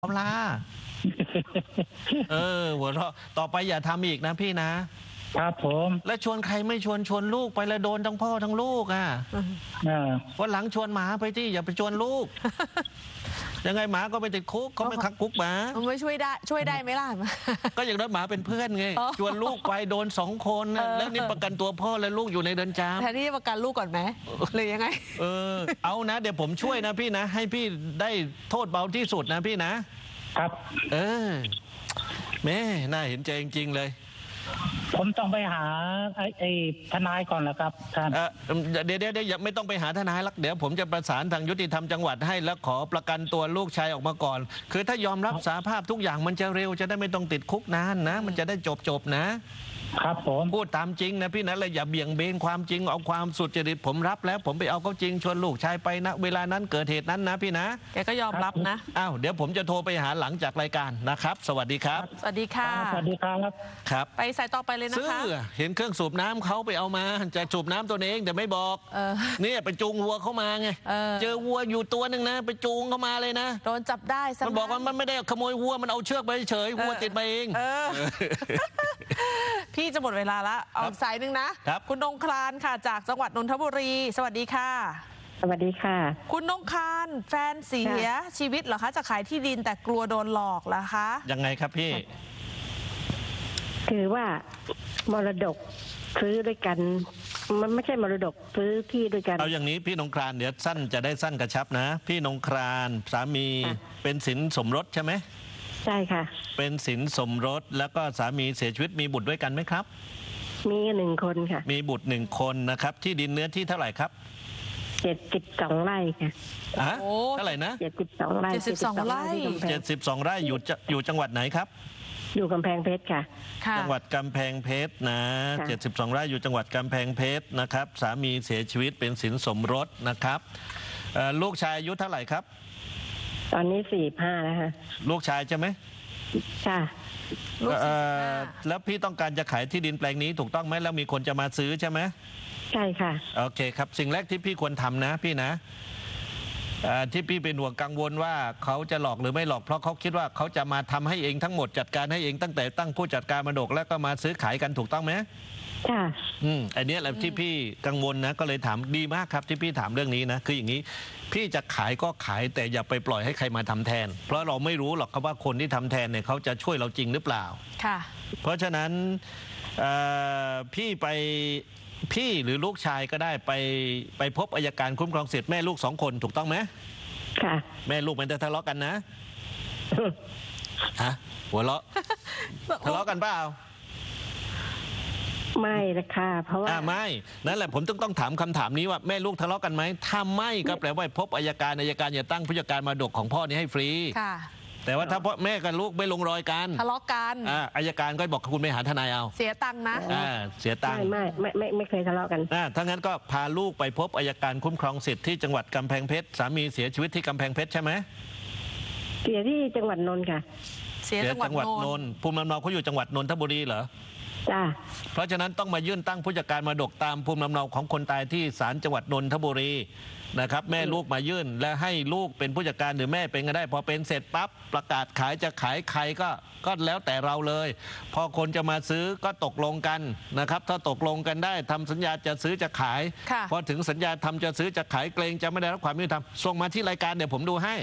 อมลาหัวเราะต่อไปอย่าทำอีกนะพี่นะครับผมแล้วชวนใครไม่ชวนลูกไปแล้วโดนทั้งพ่อทั้งลูกวันหลังชวนหมาไปที่อย่าไปชวนลูกยังไงหมาก็ไปติดคุกเขาไม่ขังคุกหมาไม่ช่วยได้ไหมล่ะก็อย่างนั้นหมาเป็นเพื่อนไงชวนลูกไปโดน2 คนแล้วนี่ประกันตัวพ่อและลูกอยู่ในเรือนจำแทนที่จะประกันลูกก่อนไหมหรือยังไงเอานะเดี๋ยวผมช่วยนะพี่นะให้พี่ได้โทษเบาที่สุดนะพี่นะครับแม่น่าเห็นใจจริงๆเลยผมต้องไปหาไอ้ทนายก่อนแหละครับท่านเดี๋ยวอย่าไม่ต้องไปหาทนายลักเดี๋ยวผมจะประสานทางยุติธรรมจังหวัดให้แล้วขอประกันตัวลูกชายออกมาก่อนคือถ้ายอมรับสารภาพทุกอย่างมันจะเร็วจะได้ไม่ต้องติดคุกนานนะมันจะได้จบนะครับผมพูดตามจริงนะพี่นะเลยอย่าเบี่ยงเบนความจริงเอาความสุจริตผมรับแล้วผมไปเอาเขาจริงชวนลูกชายไปนะเวลานั้นเกิดเหตุนั้นนะพี่นะแกก็ยอมรับนะเดี๋ยวผมจะโทรไปหาหลังจากรายการนะครับสวัสดีครับสวัสดีค่ะสวัสดีครับไปสายต่อไปเลยนะคะเห็นเครื่องสูบน้ำเขาไปเอามาจะสูบน้ำตัวเองแต่ไม่บอกเนี่ยไปจูงวัวเข้ามาไงเจอวัวอยู่ตัวหนึ่งนะไปจูงเข้ามาเลยนะโดนจับได้มันบอกว่ามันไม่ได้ขโมยวัวมันเอาเชือกไปเฉยวัวติดมาเองพี่จะหมดเวลาละออกสายหนึ่งนะคุณนงคลานค่ะจากจังหวัดนนทบุรีสวัสดีค่ะสวัสดีค่ะคุณนงคลานแฟนเสียชีวิตเหรอคะจะขายที่ดินแต่กลัวโดนหลอกเหรอคะยังไงครับพี่คือว่ามรดกซื้อด้วยกันมันไม่ใช่มรดกซื้อที่ด้วยกันเอาอย่างนี้พี่นงคลานเดี๋ยวสั้นจะได้สั้นกระชับนะพี่นงคลานสามีเป็นสินสมรสใช่ไหมใช่ค่ะเป็นสินสมรสแล้วก็สามีเสียชีวิตมีบุตรด้วยกันไหมครับมี1 คนค่ะมีบุตร1 คนนะครับที่ดินเนื้อที่เท่าไหร่ครับ 72 ไร่ค่ะเท่าไหร่นะ 72 ไร่ 72 ไร่ 72 ไร่อยู่จังหวัดไหนครับอยู่กำแพงเพชรค่ะจังหวัดกำแพงเพชรนะ72 ไร่อยู่จังหวัดกำแพงเพชรนะครับสามีเสียชีวิตเป็นสินสมรสนะครับลูกชายอายุเท่าไหร่ครับตอนนี้45แล้วค่ะลูกชายใช่ไหมค่ะแล้วพี่ต้องการจะขายที่ดินแปลงนี้ถูกต้องไหมแล้วมีคนจะมาซื้อใช่ไหมใช่ค่ะโอเคครับสิ่งแรกที่พี่ควรทำนะพี่นะที่พี่เป็นห่วงกังวลว่าเขาจะหลอกหรือไม่หลอกเพราะเขาคิดว่าเขาจะมาทำให้เองทั้งหมดจัดการให้เองตั้งแต่ตั้งผู้จัดการมรดกแล้วก็มาซื้อขายกันถูกต้องไหมค่ะอันนี้แหละที่พี่กังวลนะก็เลยถามดีมากครับที่พี่ถามเรื่องนี้นะคืออย่างนี้พี่จะขายก็ขายแต่อย่าไปปล่อยให้ใครมาทำแทนเพราะเราไม่รู้หรอกครับว่าคนที่ทำแทนเนี่ยเขาจะช่วยเราจริงหรือเปล่าค่ะเพราะฉะนั้นพี่หรือลูกชายก็ได้ไปพบอัยการคุ้มครองสิทธิ์แม่ลูก2 คนถูกต้องไหมค่ะแม่ลูกมันจะทะเลาะกันนะฮะหัวเราะทะเลาะกันเปล่าไม่ละค่ะเพราะว่าไม่นั่นแหละผมต้องถามคำถามนี้ว่าแม่ลูกทะเลาะกันไหมถ้าไม่ก็แปลว่าพบอัยการอย่าตั้งผู้จัดการมรดกของพ่อนี้ให้ฟรีค่ะแต่ว่าถ้าพ่อแม่กับลูกไม่ลงรอยกันทะเลาะกันอัยการก็บอกคุณไปหาทนายเอาเสียตังค์นะเสียตังค์ไม่เคยทะเลาะกันถ้างั้นก็พาลูกไปพบอัยการคุ้มครองสิทธิ์ที่จังหวัดกำแพงเพชรสามีเสียชีวิตที่กำแพงเพชรใช่ไหมเสียที่จังหวัดนนท์ค่ะเสียจังหวัดนนท์ภูมิลำเนาเขาอยู่จังหวัดนนทบุรีเหรอจ้าเพราะฉะนั้นต้องมายื่นตั้งผู้จัดการมรดกตามภูมิลำเนาของคนตายที่ศาลจังหวัดนนทบุรีนะครับแม่ลูกมายื่นและให้ลูกเป็นผู้จัดการหรือแม่เป็นก็ได้พอเป็นเสร็จปั๊บประกาศขายจะขายใครก็แล้วแต่เราเลยพอคนจะมาซื้อก็ตกลงกันนะครับถ้าตกลงกันได้ทำสัญญาจะซื้อจะขายพอถึงสัญญาทำจะซื้อจะขายเกรงจะไม่ได้รับความยุติธรรมส่งมาที่รายการเดี๋ยวผมดูให้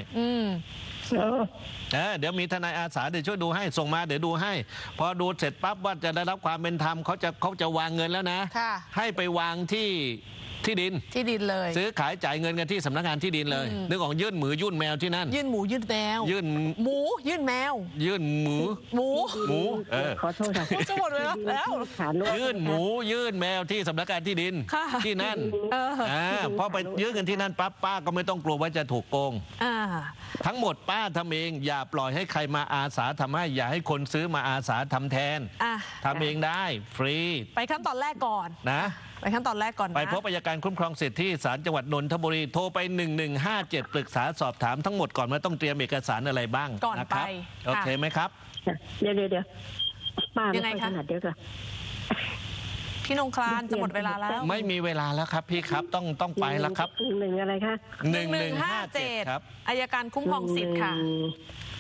เดี๋ยวมีทนายอาสาเดี๋ยวช่วยดูให้ส่งมาเดี๋ยวดูให้พอดูเสร็จปั๊บว่าจะได้รับความเป็นธรรมเขาจะวางเงินแล้วนะให้ไปวางที่ดินเลยซื้อขายจ่ายเงินกันที่สำนักงานที่ดินเลยนึกออกยื่นหมูยื่นแมวที่นั่นยื่นหมูยื่นแมวยื่นหมูยื่นแมวยื่นหมูขอโทษจะหมดเลยแล้วยื่นหมูยื่นแมวที่สำนักงานที่ดินที่นั่นพอไปยื่นกันที่นั่นปั๊บป้าก็ไม่ต้องกลัวว่าจะถูกโกงทั้งหมดป้าทำเองอย่าปล่อยให้ใครมาอาสาทำให้อย่าให้คนซื้อมาอาสาทำแทนทำเองได้ฟรีไปขั้นตอนแรกก่อนนะไปขั้นตอนแรกก่อนไปพบอัยการคุ้มครองสิทธิ์ที่ศาลจังหวัดนนทบุรีโทรไป1157ปรึกษาสอบถามทั้งหมดก่อนว่าต้องเตรียมเอกสารอะไรบ้างนะครับโอเคไหมครับเดี๋ยวป้าไม่ค่อยถนัดเดี๋ยวก่อนพี่นงคลานจะหมดเวลาแล้วไม่มีเวลาแล้วครับพี่ครับต้องไปแล้วครับอะไรคะ 1157ครับอัยการคุ้มครองสิทธิ์ค่ะ